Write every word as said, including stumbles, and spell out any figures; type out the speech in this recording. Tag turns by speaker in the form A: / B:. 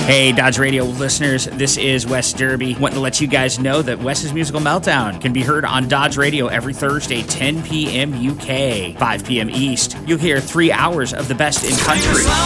A: Hey, Dodge Radio listeners, this is Wes Derby. Wanting to let you guys know that Wes's Musical Meltdown can be heard on Dodge Radio every Thursday, ten p.m. U K, five p.m. East. You'll hear three hours of the best in country,